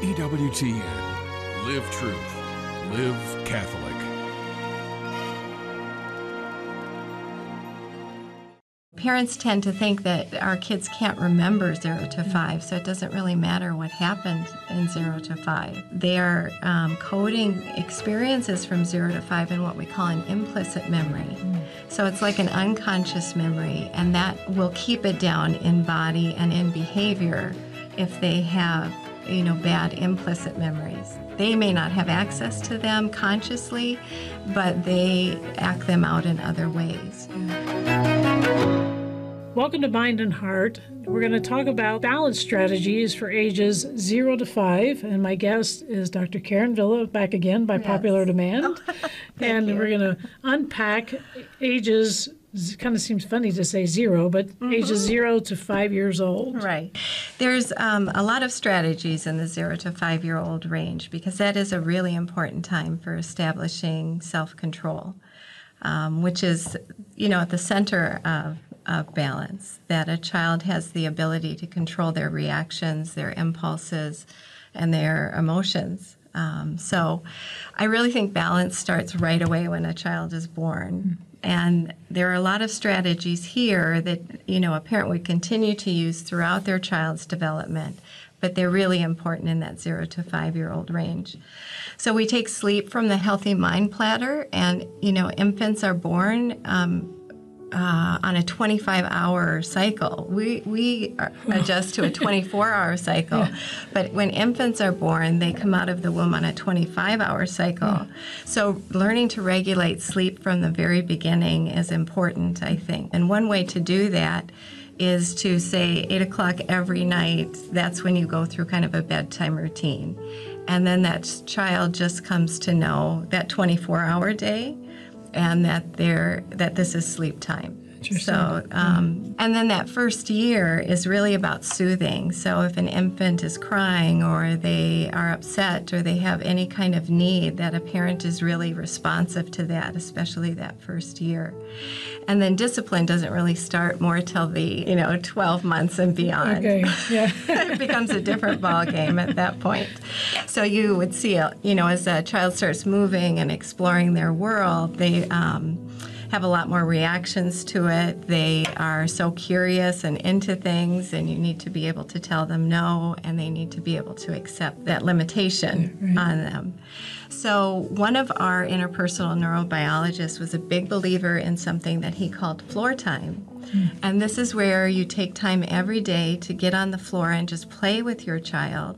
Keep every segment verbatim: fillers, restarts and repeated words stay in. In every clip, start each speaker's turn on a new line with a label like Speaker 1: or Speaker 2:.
Speaker 1: E W T N. Live truth. Live Catholic.
Speaker 2: Parents tend to think that our kids can't remember zero to five, so it doesn't really matter what happened in zero to five. They are um, coding experiences from zero to five in what we call an implicit memory. Mm. So it's like an unconscious memory, and that will keep it down in body and in behavior if they have, you know, bad implicit memories. They may not have access to them consciously, but they act them out in other ways.
Speaker 3: Welcome to Mind and Heart. We're going to talk about balance strategies for ages zero to five, and my guest is Doctor Karen Villa, back again by yes. popular demand. Oh, and you. We're going to unpack ages, kind of seems funny to say zero, but mm-hmm. ages zero to five years old.
Speaker 2: Right. There's um, a lot of strategies in the zero to five-year-old range because that is a really important time for establishing self-control, um, which is, you know, at the center of of balance, that a child has the ability to control their reactions, their impulses, and their emotions. Um, so I really think balance starts right away when a child is born. And there are a lot of strategies here that, you know, a parent would continue to use throughout their child's development, but they're really important in that zero to five-year-old range. So we take sleep from the Healthy Mind Platter, and, you know, infants are born um, Uh, on a twenty-five hour cycle. We we adjust to a twenty-four hour cycle, yeah. but when infants are born, they come out of the womb on a twenty-five hour cycle. Yeah. So learning to regulate sleep from the very beginning is important, I think. And one way to do that is to say eight o'clock every night, that's when you go through kind of a bedtime routine. And then that child just comes to know that twenty-four hour day and that they're, that this is sleep time. So, um, and then that first year is really about soothing. So if an infant is crying or they are upset or they have any kind of need, that a parent is really responsive to that, especially that first year. And then discipline doesn't really start more till the, you know, twelve months and beyond.
Speaker 3: Okay, yeah.
Speaker 2: It becomes a different ball game at that point. So you would see, you know, as a child starts moving and exploring their world, they um, have a lot more reactions to it. They are so curious and into things, and you need to be able to tell them no, and they need to be able to accept that limitation
Speaker 3: yeah, right.
Speaker 2: on them. So one of our interpersonal neurobiologists was a big believer in something that he called floor time. Mm. And this is where you take time every day to get on the floor and just play with your child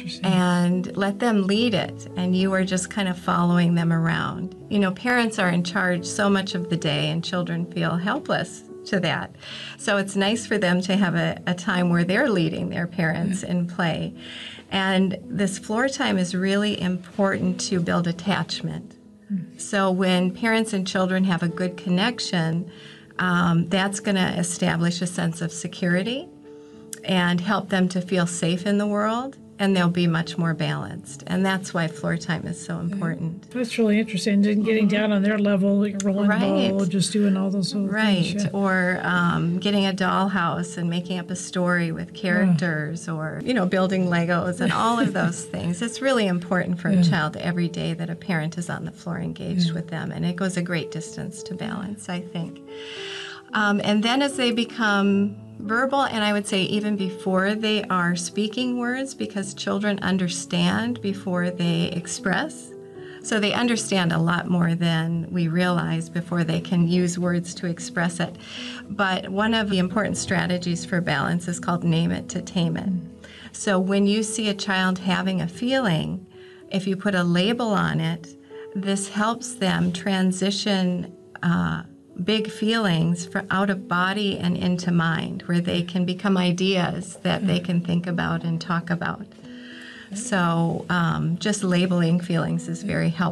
Speaker 2: and let them lead it, and you are just kind of following them around. You know, parents are in charge so much of the day, and children feel helpless to that. So it's nice for them to have a, a time where they're leading their parents yeah. in play. And this floor time is really important to build attachment. Mm. So when parents and children have a good connection, um, that's going to establish a sense of security and help them to feel safe in the world, and they'll be much more balanced. And that's why floor time is so important.
Speaker 3: Yeah. That's really interesting. Getting mm-hmm. down on their level, like rolling
Speaker 2: right.
Speaker 3: ball, just doing all those little
Speaker 2: right.
Speaker 3: things. Right. Yeah.
Speaker 2: Or um, getting a dollhouse and making up a story with characters, yeah. or, you know, building Legos and all of those things. It's really important for yeah. a child every day that a parent is on the floor engaged yeah. with them. And it goes a great distance to balance, I think. Um, and then as they become verbal, and I would say even before they are speaking words, because children understand before they express. So they understand a lot more than we realize before they can use words to express it. But one of the important strategies for balance is called name it to tame it. So when you see a child having a feeling, if you put a label on it, this helps them transition uh, big feelings for out of body and into mind, where they can become ideas that they can think about and talk about. So um, just labeling feelings is very helpful.